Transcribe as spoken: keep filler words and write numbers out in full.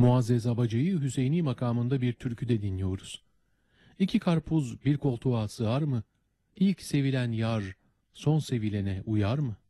Muazzez Abacı'yı Hüseyini makamında bir türküde dinliyoruz. İki karpuz bir koltuğa sığar mı? İlk sevilen yar son sevilene uyar mı?